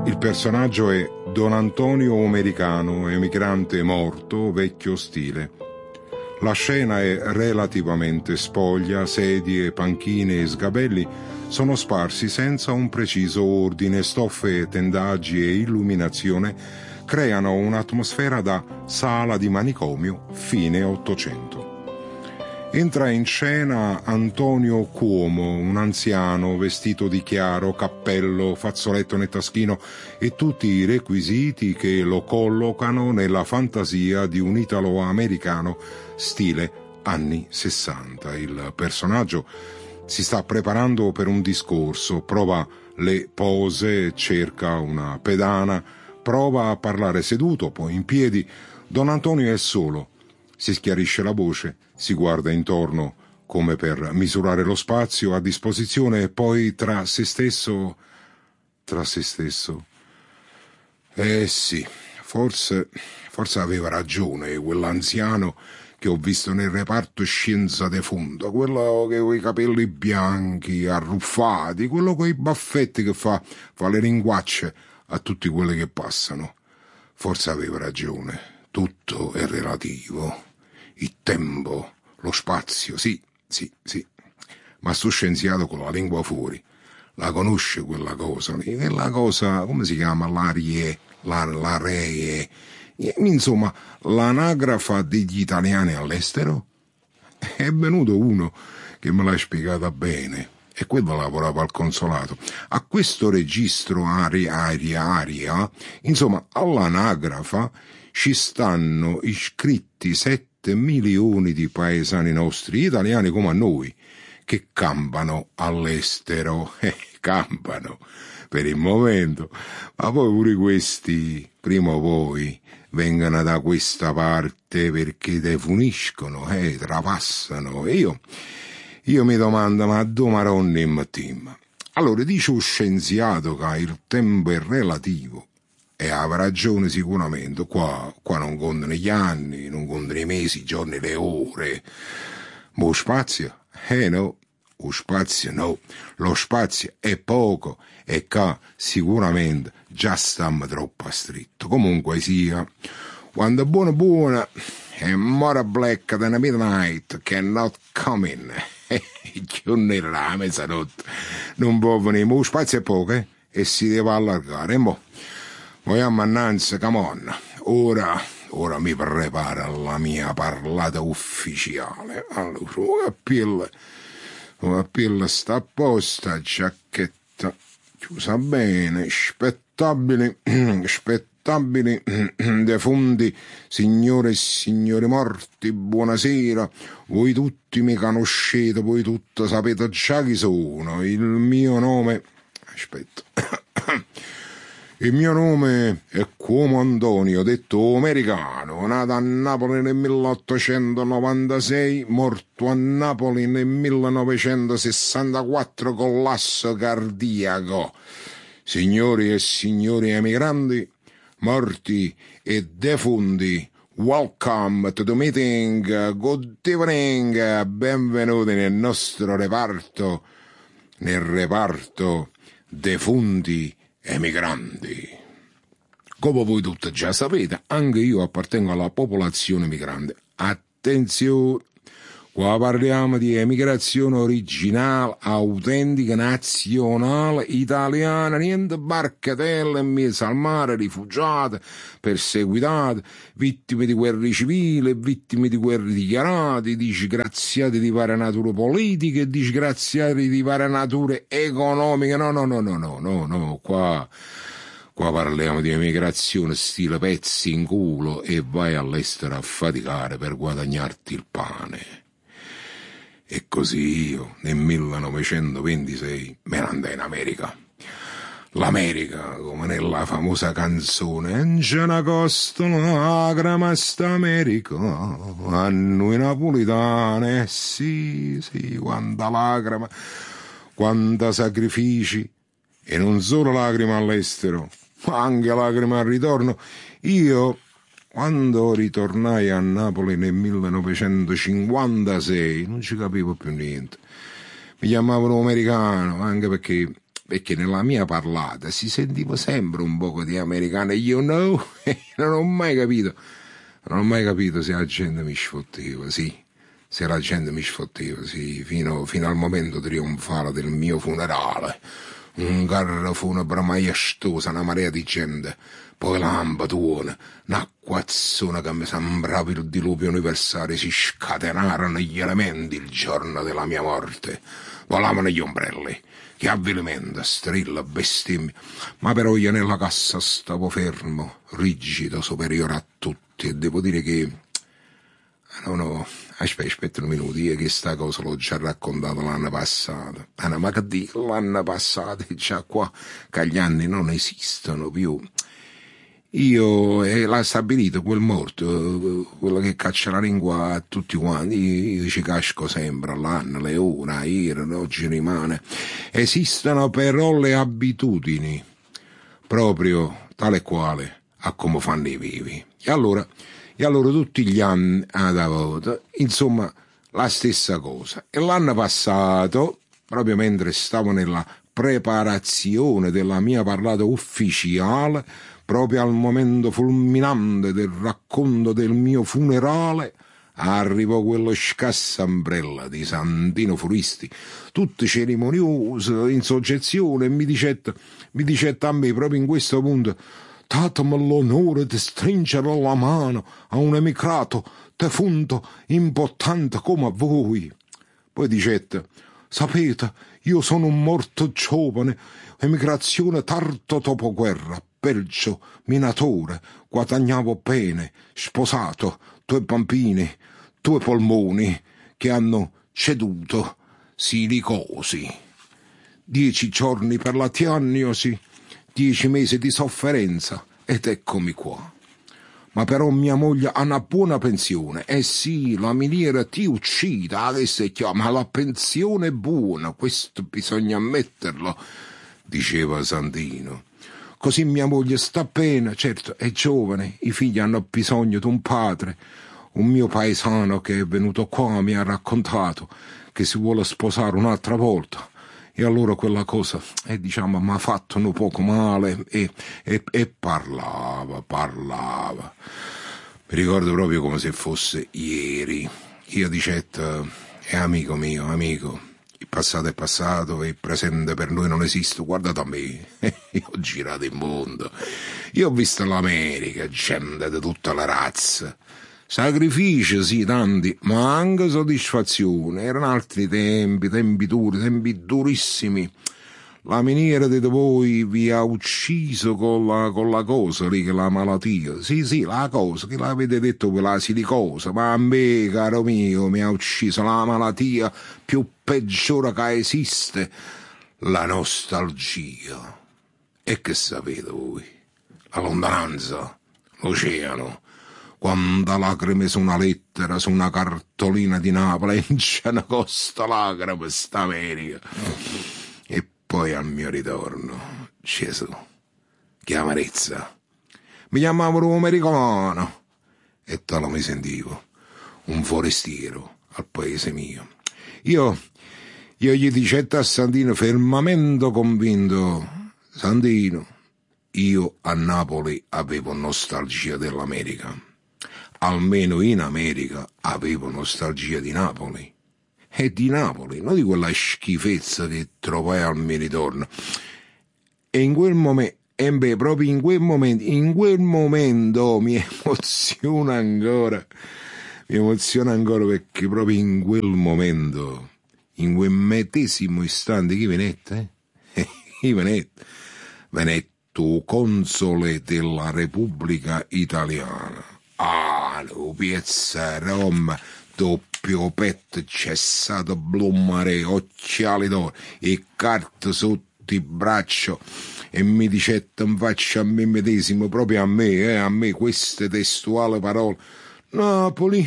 Il personaggio è Don Antonio Americano, emigrante morto, vecchio stile. La scena è relativamente spoglia, sedie, panchine e sgabelli sono sparsi senza un preciso ordine, stoffe, tendaggi e illuminazione creano un'atmosfera da sala di manicomio fine Ottocento. Entra in scena Antonio Cuomo, un anziano vestito di chiaro, cappello, fazzoletto nel taschino e tutti i requisiti che lo collocano nella fantasia di un italo-americano stile anni 60. Il personaggio si sta preparando per un discorso, prova le pose, cerca una pedana, prova a parlare seduto, poi in piedi. Don Antonio è solo. Si schiarisce la voce, si guarda intorno come per misurare lo spazio a disposizione e poi tra se stesso... Sì, forse aveva ragione quell'anziano che ho visto nel reparto scienza defunta, quello che ha i capelli bianchi, arruffati, quello con i baffetti che fa le linguacce a tutti quelli che passano. Forse aveva ragione, tutto è relativo. Il tempo, lo spazio, sì. Ma sto scienziato con la lingua fuori, la conosce quella cosa, come si chiama? L'aree, insomma, l'anagrafa degli italiani all'estero? È venuto uno che me l'ha spiegata bene, e quello lavorava al consolato. A questo registro aria, insomma, all'anagrafa ci stanno iscritti 7 milioni di paesani nostri, italiani come a noi, che campano all'estero, campano per il momento, ma poi pure questi, prima o poi, vengano da questa parte perché defuniscono, trapassano, e io mi domando, ma dove maronni in mattina? Allora, dice un scienziato che il tempo è relativo, e ha ragione sicuramente, qua non contano gli anni, non contano i mesi, i giorni, le ore. Ma lo spazio? No, lo spazio no, lo spazio è poco e qua sicuramente già stiamo troppo a stretto. Comunque sia, quando è buona, è more black than a midnight cannot come in. Giorno era la mezzanotte, non può venire, ma lo spazio è poco, e si deve allargare, mo. Vogliamo annanzi, come on. Ora mi prepara la mia parlata ufficiale. Allora, capilla sta a posta, giacchetta chiusa bene, spettabili defunti, signore e signori morti, buonasera. Voi tutti mi conoscete, voi tutti sapete già chi sono. Il mio nome... Aspetta... Il mio nome è Cuomo Antonio, detto Americano, nato a Napoli nel 1896, morto a Napoli nel 1964, collasso cardiaco. Signori e signori emigranti, morti e defunti, welcome to the meeting, good evening, benvenuti nel nostro reparto, nel reparto defunti emigranti. Come voi tutti già sapete, anche io appartengo alla popolazione migrante. Attenzione, qua parliamo di emigrazione originale, autentica, nazionale, italiana, niente barcatelle in mezzo al mare, rifugiate, perseguitate, vittime di guerre civili, vittime di guerre dichiarate, disgraziati di varie nature politiche, disgraziati di varie nature economiche. No, qua parliamo di emigrazione stile pezzi in culo e vai all'estero a faticare per guadagnarti il pane. E così io, nel 1926, me ne andai in America. L'America, come nella famosa canzone, "Non c'è una costa lacrima sta America, a noi napolitane", sì, quanta lacrima, quanta sacrifici, e non solo lacrime all'estero, ma anche lacrime al ritorno. Io, quando ritornai a Napoli nel 1956, non ci capivo più niente. Mi chiamavano americano, anche perché perché nella mia parlata si sentiva sempre un poco di americano, you know, non ho mai capito se la gente mi sfotteva, sì, se la gente mi sfotteva, sì, fino al momento trionfale del mio funerale. Un carro funebre maestoso, una marea di gente, poi lampadone, un'acquazzone che mi sembrava il diluvio universale, si scatenarono gli elementi il giorno della mia morte, volavano gli ombrelli, che avvilimento, strilla, bestemmia, ma però io nella cassa stavo fermo, rigido, superiore a tutti, e devo dire che... No, aspetta un minuto, io che sta cosa l'ho già raccontato l'anno passato. Ma che dico, l'anno passato, già qua, che gli anni non esistono più. Io, l'ha stabilito quel morto, quello che caccia la lingua a tutti quanti, io ci casco sempre, l'anno, le ore, ieri, oggi rimane. Esistono però le abitudini, proprio tale e quale, a come fanno i vivi. E allora tutti gli anni da volta, insomma, la stessa cosa. E l'anno passato, proprio mentre stavo nella preparazione della mia parlata ufficiale, proprio al momento fulminante del racconto del mio funerale, arrivò quello scassambrella di Santino Furisti, tutto cerimonioso, in soggezione, e mi dicette a me, proprio in questo punto: datemi l'onore di stringere la mano a un emigrato defunto importante come voi. Poi dicette: sapete, io sono un morto giovane, emigrazione tardo dopoguerra, perciò minatore, guadagnavo bene, sposato, 2 bambini, 2 polmoni che hanno ceduto silicosi. 10 giorni per la diagnosi, 10 mesi di sofferenza, ed eccomi qua. Ma però mia moglie ha una buona pensione. Sì, la miniera ti uccide, adesso è chiaro, ma la pensione è buona, questo bisogna ammetterlo, diceva Santino. Così mia moglie sta bene, certo, è giovane, i figli hanno bisogno di un padre. Un mio paesano che è venuto qua mi ha raccontato che si vuole sposare un'altra volta. E allora quella cosa, diciamo, mi ha fatto un poco male e parlava. Mi ricordo proprio come se fosse ieri. Io dicette: amico mio, amico, il passato è passato e il presente per noi non esiste. Guardate a me, io ho girato il mondo, io ho visto l'America, gente di tutte le razze. Sacrifici, sì, tanti, ma anche soddisfazione. Erano altri tempi duri, tempi durissimi. La miniera di voi vi ha ucciso con la cosa lì, che la malattia. Sì, la cosa, che l'avete detto, quella silicosa, ma a me, caro mio, mi ha ucciso la malattia più peggiore che esiste, la nostalgia. E che sapete voi? La lontananza, l'oceano, quanta lacrime su una lettera, su una cartolina di Napoli, e c'è una costa lacrime sta America. E poi al mio ritorno, Gesù, che amarezza. Mi chiamavano americano e tale mi sentivo, un forestiero al paese mio. Io gli dicette a Santino, fermamente convinto: Santino, io a Napoli avevo nostalgia dell'America. Almeno in America avevo nostalgia di Napoli. E di Napoli, non di quella schifezza che trovai al mio ritorno. E in quel momento, proprio in quel momento mi emoziona ancora perché proprio in quel momento, in quel medesimo istante, chi venette? Chi venetto console della Repubblica Italiana. No, piazza Roma, doppio petto, cessato blu mare, occhiali d'oro e carte sotto il braccio, e mi dicette in faccia a me medesimo, proprio a me, queste testuali parole: Napoli,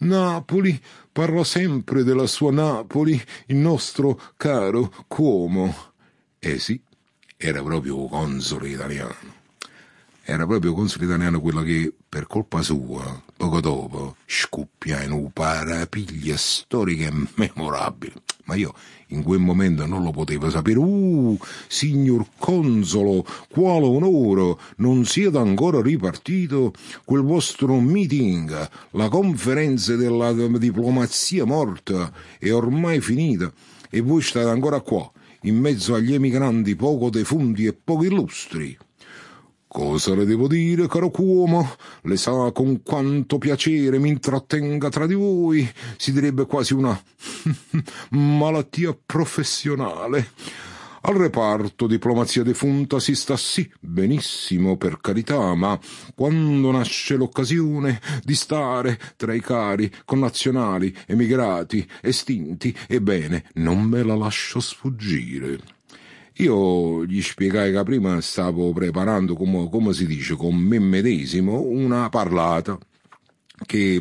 parlo sempre della sua Napoli, il nostro caro Cuomo. Sì, era proprio console italiano. Era proprio console italiano quello che, per colpa sua, poco dopo, scoppia in una parapiglia storica e memorabile. Ma io in quel momento non lo potevo sapere. Signor consolo, quale onore, non siete ancora ripartito? Quel vostro meeting, la conferenza della diplomazia morta è ormai finita e voi state ancora qua, in mezzo agli emigranti poco defunti e poco illustri. Cosa le devo dire, caro uomo? Le sa con quanto piacere mi intrattenga tra di voi. Si direbbe quasi una malattia professionale. Al reparto diplomazia defunta si sta sì, benissimo, per carità, ma quando nasce l'occasione di stare tra i cari connazionali, emigrati, estinti, ebbene, non me la lascio sfuggire. Io gli spiegai che prima stavo preparando, come si dice, con me medesimo, una parlata che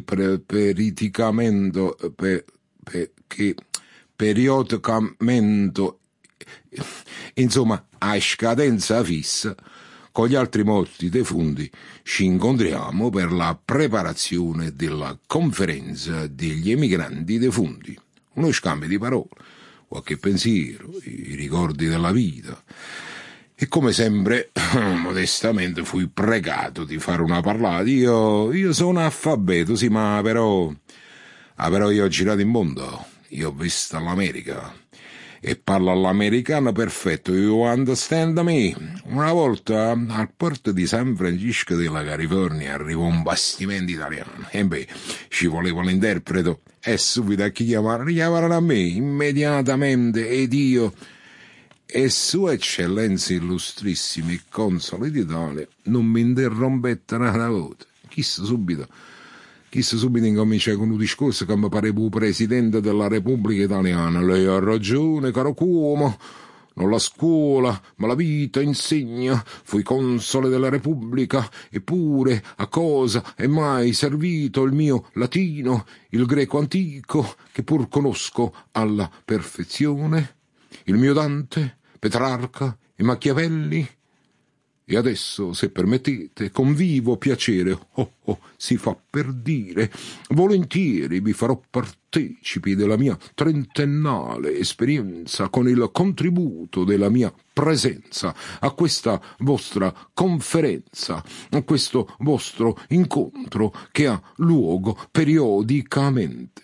periodicamente, insomma, a scadenza fissa, con gli altri morti defunti, ci incontriamo per la preparazione della conferenza degli emigranti defunti. Uno scambio di parole, qualche pensiero, i ricordi della vita. E come sempre, modestamente, fui pregato di fare una parlata. Io sono analfabeto, sì, ma però io ho girato il mondo, io ho visto l'America e parlo all'americano perfetto. You understand me? Una volta al porto di San Francisco della California arrivò un bastimento italiano e ci voleva l'interpreto e subito a chi chiamarono a me immediatamente ed io e Sua Eccellenza illustrissimi consoli d'Italia non mi interrompettero una volta. Chissà subito incominciai con un discorso che mi pareva il Presidente della Repubblica Italiana. Lei ha ragione, caro uomo, non la scuola, ma la vita insegna. Fui console della Repubblica, eppure a cosa è mai servito il mio latino, il greco antico, che pur conosco alla perfezione? Il mio Dante, Petrarca e Machiavelli? E adesso, se permettete, con vivo piacere, si fa per dire, volentieri vi farò partecipi della mia trentennale esperienza con il contributo della mia presenza a questa vostra conferenza, a questo vostro incontro che ha luogo periodicamente.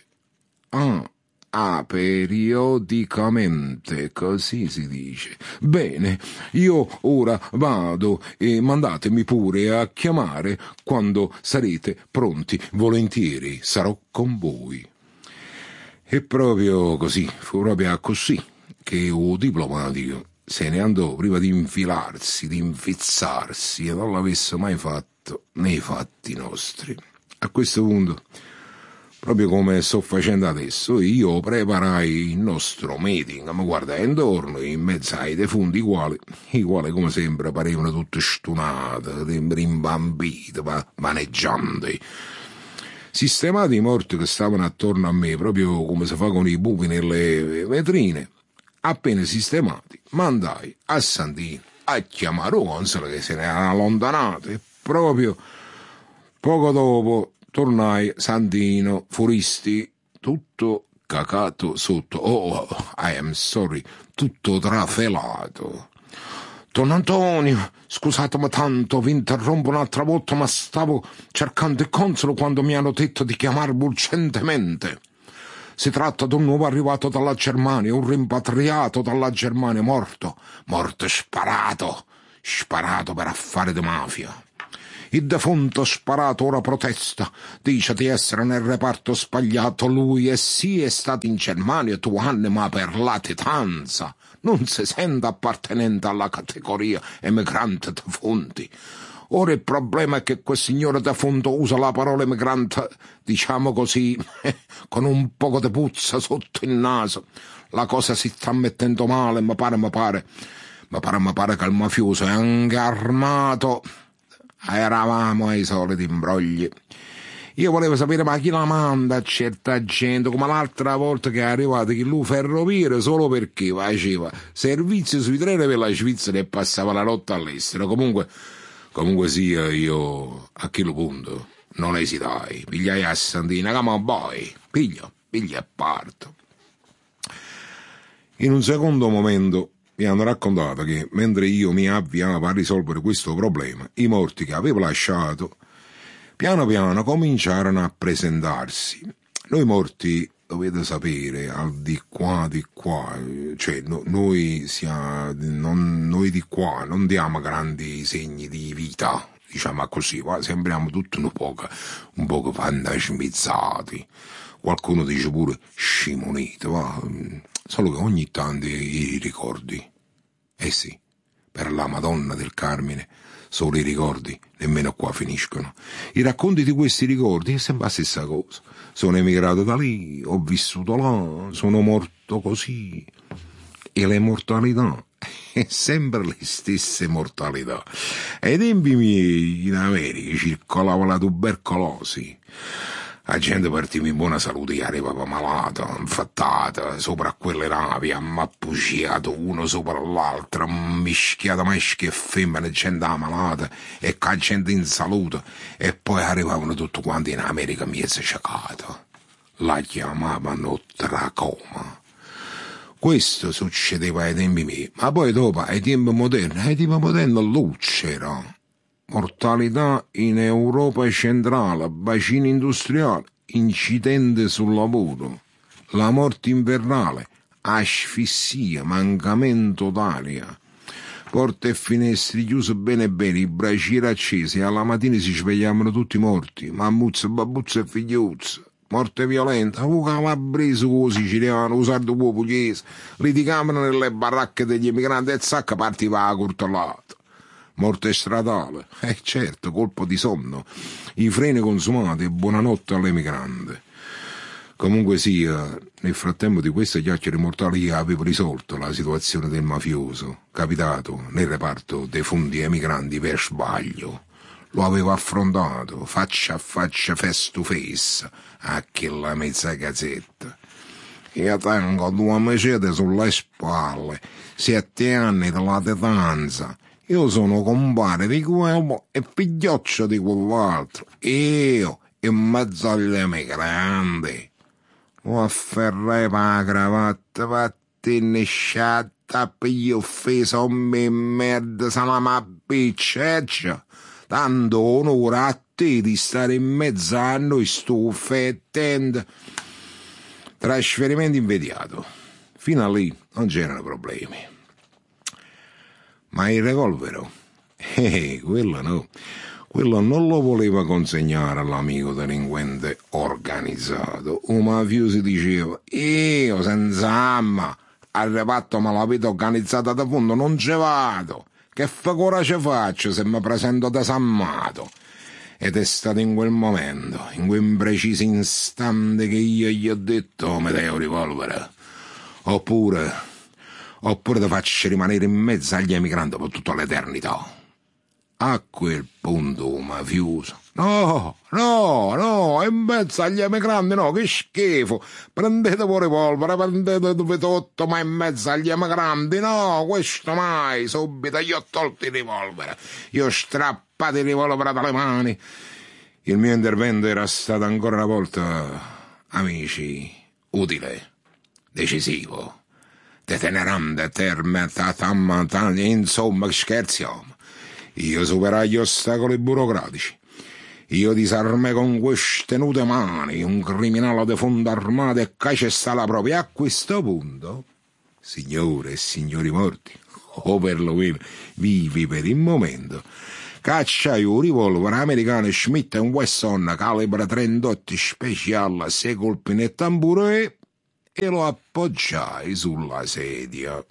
Periodicamente, così si dice. Bene, io ora vado e mandatemi pure a chiamare quando sarete pronti. Volentieri sarò con voi. E proprio così, fu proprio così che un diplomatico se ne andò prima di infilarsi, di infizzarsi e non l'avesse mai fatto nei fatti nostri. A questo punto, proprio come sto facendo adesso, io preparai il nostro meeting, mi guardai intorno, in mezzo ai defunti i quali come sempre parevano tutti stunati, rimbambiti, vaneggianti, sistemati i morti che stavano attorno a me, proprio come si fa con i buchi nelle vetrine. Appena sistemati, mandai a Santino a chiamare un console che se ne era allontanato e proprio poco dopo tornai Santino, furisti, tutto cacato sotto. I am sorry, tutto trafelato. Don Antonio, scusatemi tanto, vi interrompo un'altra volta, ma stavo cercando il console quando mi hanno detto di chiamarvi urgentemente. Si tratta di un nuovo arrivato dalla Germania, un rimpatriato dalla Germania, morto sparato per affari di mafia. Il defunto sparato ora protesta, dice di essere nel reparto sbagliato lui e sì è stato in Germania 2 anni ma per latitanza non si sente appartenente alla categoria emigrante defunti. Ora il problema è che quel signore defunto usa la parola emigrante, diciamo così, con un poco di puzza sotto il naso. La cosa si sta mettendo male, mi pare che il mafioso è anche armato. Eravamo ai soliti imbrogli. Io volevo sapere ma chi la manda a certa gente, come l'altra volta che è arrivato che lui ferroviere solo perché faceva servizio sui treni per la Svizzera e passava la notte all'estero. Comunque sia, io a quello punto non esitai, pigliai a Santina, come boy, piglia e parto. In un secondo momento mi hanno raccontato che mentre io mi avviavo a risolvere questo problema, i morti che avevo lasciato piano piano cominciarono a presentarsi. Noi morti, dovete sapere, al di qua, cioè noi di qua non diamo grandi segni di vita, diciamo così, sembriamo tutti un poco fantasmizzati. Qualcuno dice pure scimunito, solo che ogni tanto i ricordi, eh sì, per la Madonna del Carmine, solo i ricordi, nemmeno qua finiscono. I racconti di questi ricordi è sempre la stessa cosa. Sono emigrato da lì, ho vissuto là, sono morto così. E le mortalità, è sempre le stesse mortalità. Ai tempi miei in America circolava la tubercolosi. La gente partiva in buona salute, arrivava malata, infattata, sopra quelle navi, ammappucciato uno sopra l'altro, mischiato maschi e femmine, gente malata, e con gente in salute, e poi arrivavano tutti quanti in America mezzo sciacata. La chiamavano tracoma. Questo succedeva ai tempi miei, ma poi dopo, ai tempi moderni, lucera. Mortalità in Europa centrale, bacini industriali, incidente sul lavoro, la morte invernale, asfissia, mancamento d'aria, porte e finestre chiuse bene bene, i bracieri accesi, alla mattina si svegliavano tutti morti, mammuzze, babbuzze e figliuzze. Morte violenta, calabrese con siciliano, sardo con pugliese, litigavano nelle baracche degli emigranti e zacca partiva la curtolata. Morte stradale, certo, colpo di sonno, i freni consumati e buonanotte all'emigrante. Comunque sia, nel frattempo di queste chiacchiere mortali io avevo risolto la situazione del mafioso, capitato nel reparto dei fondi emigranti per sbaglio. Lo avevo affrontato, faccia a faccia, face to face, a quella mezza gazzetta. Io tengo 2 macete sulle spalle, 7 anni di latitanza. Io sono compare di quello e figlioccio di quell'altro. Io, in mezzo agli emigranti. Lo afferrai per la cravatta, vattene sciatta, piglio offeso, me merda, salama bicceccia. Tanto onore a te di stare in mezzo a noi stufe e tende. Trasferimento immediato. Fino a lì non c'erano problemi. Ma il revolvero? Quello no. Quello non lo voleva consegnare all'amico delinquente organizzato. Un mafioso diceva, io senza arma, al reparto malavita organizzata da fondo non ci vado. Che figura ci faccio se mi presento disarmato? Ed è stato in quel momento, in quel preciso istante che io gli ho detto, mi dai un rivolvere. Oppure ti faccio rimanere in mezzo agli emigranti per tutta l'eternità. A quel punto mafioso, no, in mezzo agli emigranti no, che schifo, prendete un rivolvere, prendete tutto, ma in mezzo agli emigranti no, questo mai, subito gli ho tolto il rivolvere, gli ho strappato il rivolvere dalle mani. Il mio intervento era stato ancora una volta, amici, utile, decisivo, detenerante, insomma, scherziamo. Io superai gli ostacoli burocratici. Io disarmai con queste nude mani un criminale di fondo armato e cacesta la propria. A questo punto, signore e signori morti, o perlomeno vivi per il momento, cacciai un rivolvere americano Smith & Wesson calibro 38 speciale, 6 colpi nel tamburo e lo appoggiai sulla sedia.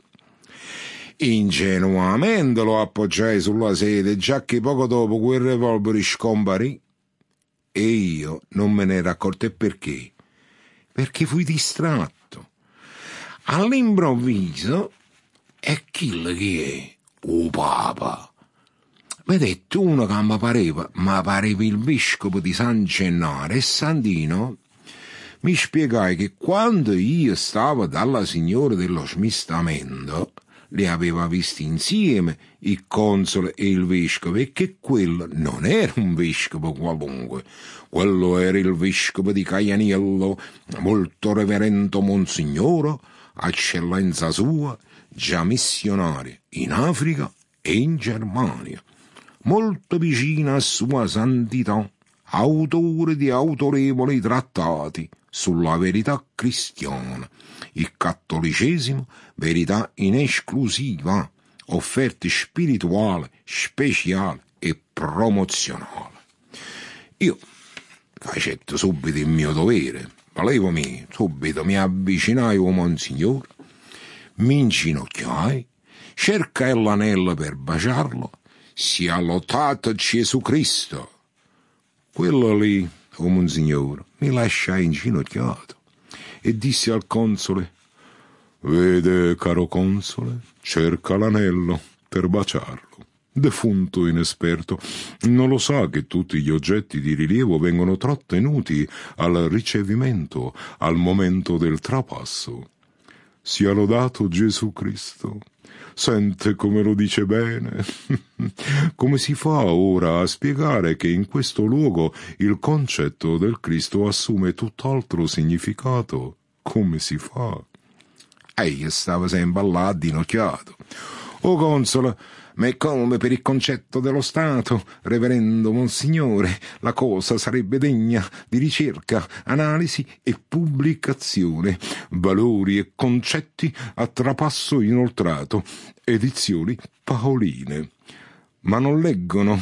Ingenuamente lo appoggiai sulla sedia, già che poco dopo quel revolvere scomparì e io non me ne ero accorto. E perché? Perché fui distratto. All'improvviso è chi che è? O Papa. Vedete, uno che mi pareva il vescovo di San Gennaro, e Santino mi spiegai che quando io stavo dalla signora dello smistamento li aveva visti insieme il console e il vescovo, e che quello non era un vescovo qualunque, quello era il vescovo di Caianiello, molto reverendo monsignoro eccellenza sua, già missionaria in Africa e in Germania, molto vicina a sua santità, autore di autorevoli trattati sulla verità cristiana, il cattolicesimo, verità in esclusiva, offerte spirituale, speciale e promozionale. Io facetto subito il mio dovere, volevomi subito, mi avvicinai a Monsignore, mi inginocchiai, cercai l'anello per baciarlo, sia lodato Gesù Cristo. Quello lì, o Monsignore, mi lasciai inginocchiato e disse al console: vede, caro console, cerca l'anello per baciarlo. Defunto inesperto, non lo sa che tutti gli oggetti di rilievo vengono trattenuti al ricevimento, al momento del trapasso. Sia lodato Gesù Cristo. Sente come lo dice bene. Come si fa ora a spiegare che in questo luogo il concetto del Cristo assume tutt'altro significato? Come si fa? Io stavo sempre là addinocchiato. O console, ma è come per il concetto dello Stato, reverendo Monsignore, la cosa sarebbe degna di ricerca, analisi e pubblicazione. Valori e concetti a trapasso inoltrato. Edizioni Paoline. Ma non leggono,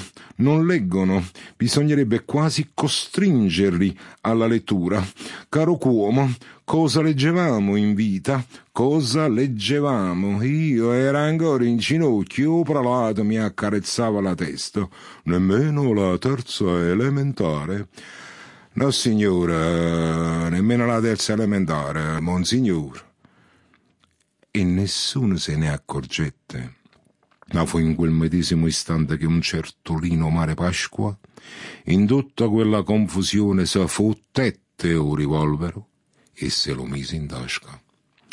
bisognerebbe quasi costringerli alla lettura. Caro Cuomo, cosa leggevamo in vita? Cosa leggevamo? Io era ancora in ginocchio, il prelato mi accarezzava la testa. Nemmeno la terza elementare? No, signora, nemmeno la terza elementare, Monsignore. E nessuno se ne accorgette. Ma fu in quel medesimo istante che un certo Lino Mare Pasqua, in tutta quella confusione, si fottette un rivolvero e se lo mise in tasca.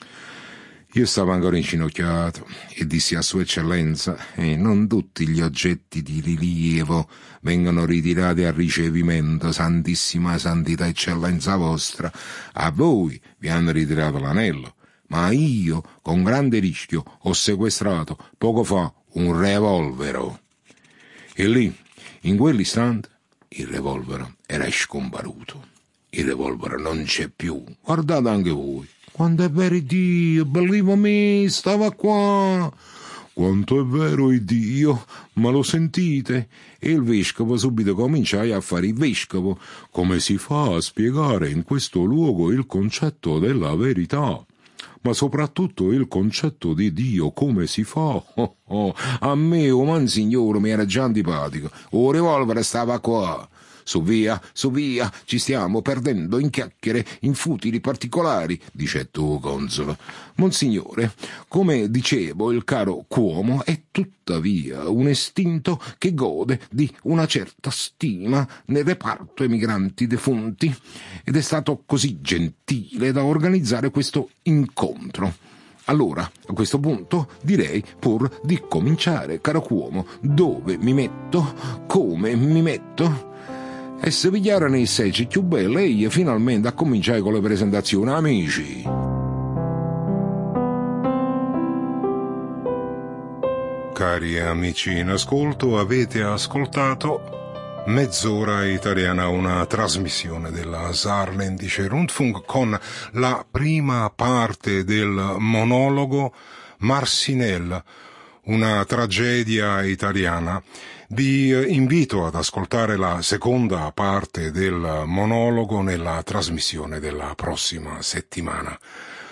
Io stavo ancora inginocchiato e dissi a Sua Eccellenza: non tutti gli oggetti di rilievo vengono ritirati al ricevimento, Santissima Santità Eccellenza vostra. A voi vi hanno ritirato l'anello, ma io, con grande rischio, ho sequestrato poco fa un revolvero. E lì, in quell'istante, il revolvero era scomparuto. Il revolvero non c'è più. Guardate anche voi. Quanto è vero Dio, believe me, stava qua. Quanto è vero Dio, ma lo sentite? E il vescovo subito cominciai a fare il vescovo. Come si fa a spiegare in questo luogo il concetto della verità? Ma soprattutto il concetto di Dio, come si fa? A me, Monsignore, mi era già antipatico. Il revolver stava qua. Su via, ci stiamo perdendo in chiacchiere, in futili particolari, dicetto console. Monsignore, come dicevo, il caro Cuomo è tuttavia un estinto che gode di una certa stima nel reparto emigranti defunti ed è stato così gentile da organizzare questo incontro. Allora, a questo punto, direi pur di cominciare, caro Cuomo. Dove mi metto? Come mi metto? E se pigliarono i seci più belli, e finalmente a cominciare con le presentazioni, amici. Cari amici in ascolto, avete ascoltato Mezz'ora Italiana, una trasmissione della Saarländische Rundfunk con la prima parte del monologo Marcinelle, una tragedia italiana. Vi invito ad ascoltare la seconda parte del monologo nella trasmissione della prossima settimana.